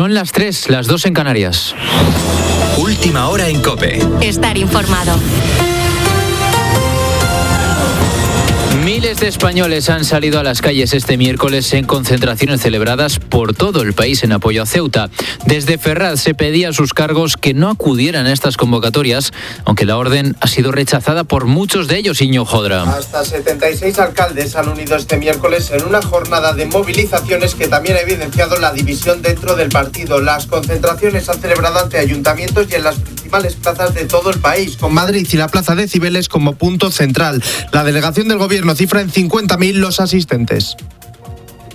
Son las 3, las 2 en Canarias. Última hora en COPE. Estar informado. Miles de españoles han salido a las calles este miércoles en concentraciones celebradas por todo el país en apoyo a Ceuta. Desde Ferraz se pedía a sus cargos que no acudieran a estas convocatorias, aunque la orden ha sido rechazada por muchos de ellos, Iñigo Jodra. Hasta 76 alcaldes han unido este miércoles en una jornada de movilizaciones que también ha evidenciado la división dentro del partido. Las concentraciones se han celebrado ante ayuntamientos y en las principales plazas de todo el país, con Madrid y la Plaza de Cibeles como punto central. La delegación del Gobierno cifra en 50.000 los asistentes.